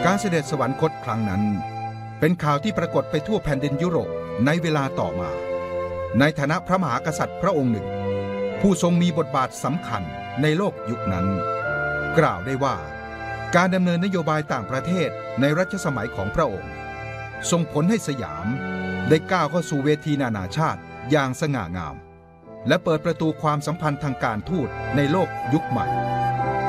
การเสด็จสวรรคตครั้งนั้นเป็นข่าวที่ปรากฏไปทั่วแผ่นดินยุโรปในเวลาต่อมาในฐานะพระมหากษัตริย์พระองค์หนึ่งผู้ทรงมีบทบาทสำคัญในโลกยุคนั้นกล่าวได้ว่าการดำเนินนโยบายต่างประเทศในรัชสมัยของพระองค์ส่งผลให้สยามได้ก้าวเข้าสู่เวทีนานาชาติอย่างสง่างามและเปิดประตูความสัมพันธ์ทางการทูตในโลกยุคใหม่